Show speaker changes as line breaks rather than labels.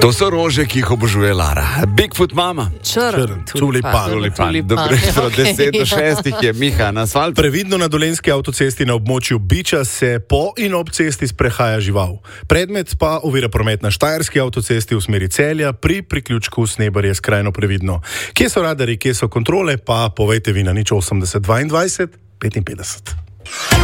To so rože, ki jih obožuje Lara. Bigfoot mama.
Črn, tulipan.
Dobro jutro, 10:06 je Miha na asfaltu.
Previdno na Dolenjski avtocesti na območju Biča se po in ob cesti sprehaja žival. Predmet pa ovira promet na Štajerski avtocesti v smeri Celja, pri priključku Snebar je skrajno previdno. Kje so radarji, kje so kontrole, pa povejte vi na 080 22 55.